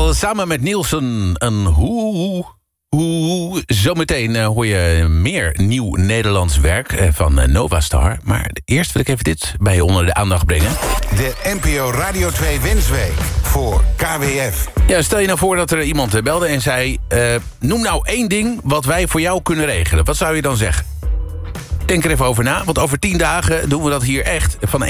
Adele samen met Nielsen. Een hoe. Zometeen hoor je meer nieuw Nederlands werk van Novastar. Maar eerst wil ik even dit bij je onder de aandacht brengen. De NPO Radio 2 Wensweek voor KWF. Ja, stel je nou voor dat er iemand belde en zei... noem nou 1 ding wat wij voor jou kunnen regelen. Wat zou je dan zeggen? Denk er even over na, want over 10 dagen doen we dat hier echt van